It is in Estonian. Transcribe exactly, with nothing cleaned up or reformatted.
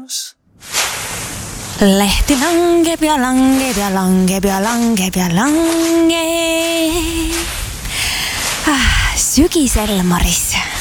ilus. Lehti langeb ja langeb ja langeb ja langeb ja langeb. Ah, sügisel Maris.